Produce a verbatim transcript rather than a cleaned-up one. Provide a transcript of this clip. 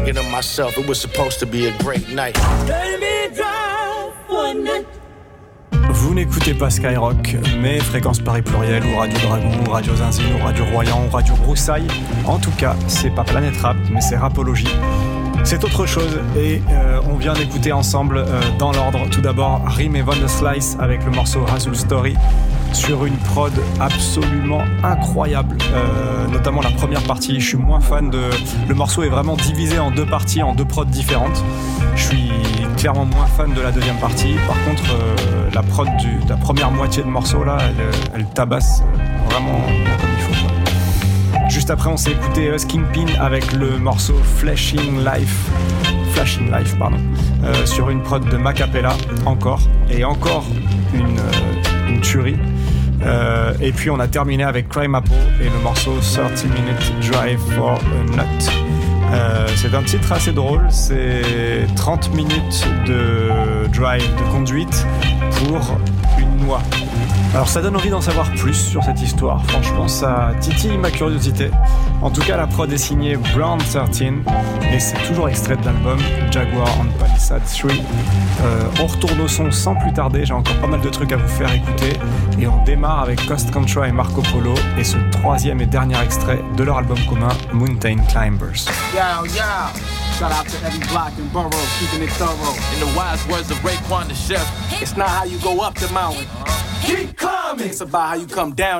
thinking to myself, it was supposed to be a great night. Let me drive one night. Vous n'écoutez pas Skyrock, mais Fréquence Paris Pluriel ou Radio Dragon ou Radio Zinzine ou Radio Royan ou Radio Broussailles. En tout cas, c'est pas Planète Rap, mais c'est Rapologie. C'est autre chose et euh, on vient d'écouter ensemble euh, dans l'ordre. Tout d'abord, Rim et Von the Slice avec le morceau Hustle Story sur une prod absolument incroyable, euh, notamment la première partie. Je suis moins fan de... Le morceau est vraiment divisé en deux parties, en deux prods différentes. Je suis clairement moins fan de la deuxième partie. Par contre, euh, la prod du, de la première moitié de morceau là, elle, elle tabasse vraiment comme il faut, quoi. Juste après, on s'est écouté Us Kingpin avec le morceau Flashing Life, Flashing Life, pardon, euh, sur une prod de Macapella, encore et encore une, euh, une tuerie. Euh, et puis on a terminé avec Crime Apple et le morceau thirty minute Drive for a Nut. Euh, c'est un titre assez drôle, c'est trente minutes de drive, de conduite pour une noix. Alors ça donne envie d'en savoir plus sur cette histoire, franchement ça titille ma curiosité. En tout cas la prod est signée Brown thirteen et c'est toujours extrait de l'album Jaguar on Palisade trois. Euh, on retourne au son sans plus tarder, j'ai encore pas mal de trucs à vous faire écouter et on démarre avec Cost Contra et Marco Polo et ce troisième et dernier extrait de leur album commun Mountain Climbers. Yo, yo. Shout out to every block and borough, keeping it thorough. In the wise words of Raekwon the chef, it's not how you go up the mountain, uh-huh. Keep climbing. It's about how you come down.